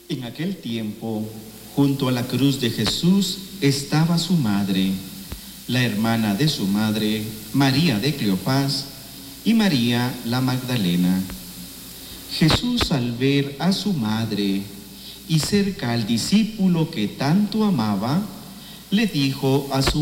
En aquel tiempo, junto a la cruz de Jesús estaba su madre, la hermana de su madre, María de Cleofás, y María la Magdalena. Jesús, al ver a su madre y cerca al discípulo que tanto amaba, le dijo a su